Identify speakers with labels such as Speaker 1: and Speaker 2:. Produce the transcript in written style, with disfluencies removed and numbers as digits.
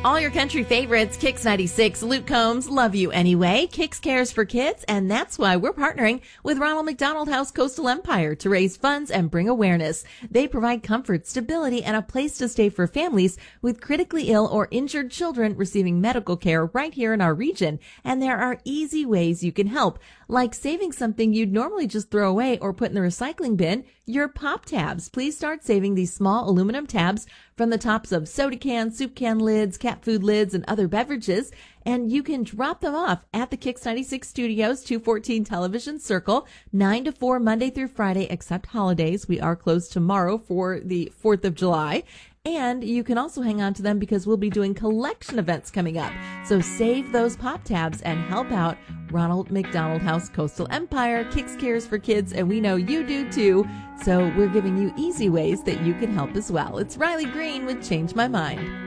Speaker 1: All your country favorites, Kix 96, Luke Combs, Love You Anyway, Kix cares for kids, and that's why we're partnering with Ronald McDonald House Coastal Empire to raise funds and bring awareness. They provide comfort, stability, and a place to stay for families with critically ill or injured children receiving medical care right here in our region. And there are easy ways you can help, like saving something you'd normally just throw away or put in the recycling bin, your pop tabs. Please start saving these small aluminum tabs from the tops of soda cans, soup can lids, cat food lids, and other beverages. And you can drop them off at the Kix 96 Studios, 214 Television Circle, 9 to 4 Monday through Friday, except holidays. We are closed tomorrow for the 4th of July. And you can also hang on to them because we'll be doing collection events coming up. So save those pop tabs and help out Ronald McDonald House Coastal Empire. Kix cares for kids, and we know you do too. So we're giving you easy ways that you can help as well. It's Riley Green with Change My Mind.